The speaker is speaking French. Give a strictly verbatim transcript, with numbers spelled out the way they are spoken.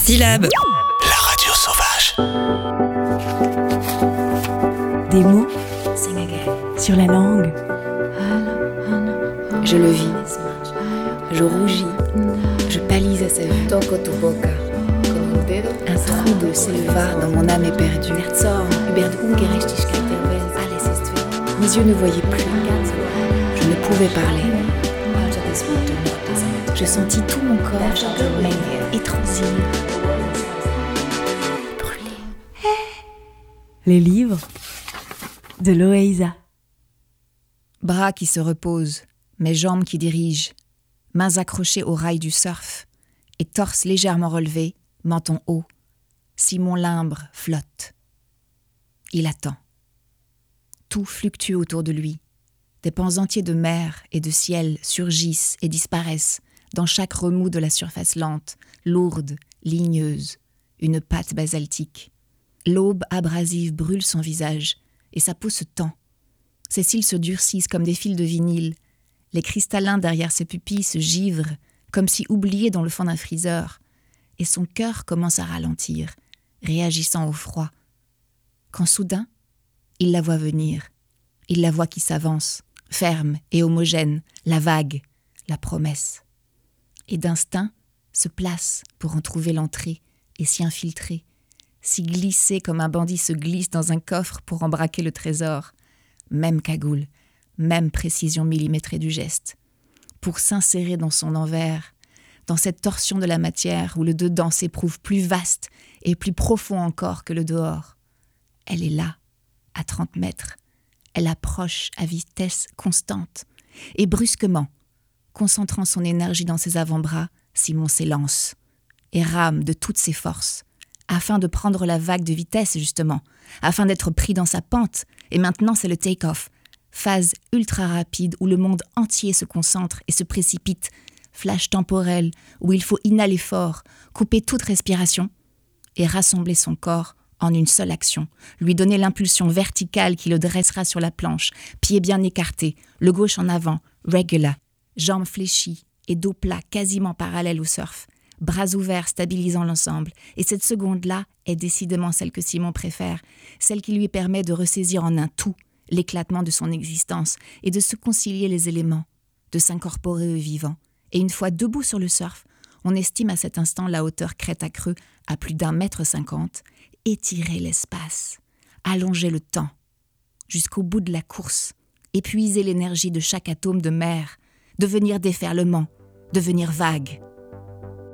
Syllab, la radio sauvage. Des mots sur la langue. Je le vis, je rougis, je pâlis à sa vue. Toco tu boca. Un trouble s'éleva dans mon âme éperdue. Mes yeux ne voyaient plus. Je ne pouvais parler. Je sentis tout mon corps étranglé, brûlé. Les livres de Loïsa. Bras qui se reposent, mes jambes qui dirigent, mains accrochées aux rails du surf, et torse légèrement relevé, menton haut, si mon limbre flotte. Il attend. Tout fluctue autour de lui. Des pans entiers de mer et de ciel surgissent et disparaissent dans chaque remous de la surface lente, lourde, ligneuse, une pâte basaltique. L'aube abrasive brûle son visage et sa peau se tend. Ses cils se durcissent comme des fils de vinyle. Les cristallins derrière ses pupilles se givrent comme si oubliés dans le fond d'un freezer. Et son cœur commence à ralentir, réagissant au froid. Quand soudain, il la voit venir. Il la voit qui s'avance, ferme et homogène, la vague, la promesse. Et d'instinct, se place pour en trouver l'entrée et s'y infiltrer, s'y glisser comme un bandit se glisse dans un coffre pour en braquer le trésor. Même cagoule, même précision millimétrée du geste. Pour s'insérer dans son envers, dans cette torsion de la matière où le dedans s'éprouve plus vaste et plus profond encore que le dehors. Elle est là, à trente mètres. Elle approche à vitesse constante. Et brusquement, concentrant son énergie dans ses avant-bras, Simon s'élance et rame de toutes ses forces, afin de prendre la vague de vitesse justement, afin d'être pris dans sa pente. Et maintenant c'est le take-off, phase ultra rapide où le monde entier se concentre et se précipite, flash temporel où il faut inhaler fort, couper toute respiration et rassembler son corps en une seule action, lui donner l'impulsion verticale qui le dressera sur la planche, pieds bien écartés, le gauche en avant, regular, jambes fléchies et dos plat quasiment parallèle au surf, bras ouverts stabilisant l'ensemble. Et cette seconde-là est décidément celle que Simon préfère, celle qui lui permet de ressaisir en un tout l'éclatement de son existence et de se concilier les éléments, de s'incorporer au vivant. Et une fois debout sur le surf, on estime à cet instant la hauteur crête à creux à plus d'un mètre cinquante, étirer l'espace, allonger le temps, jusqu'au bout de la course, épuiser l'énergie de chaque atome de mer, devenir déferlement, devenir vague.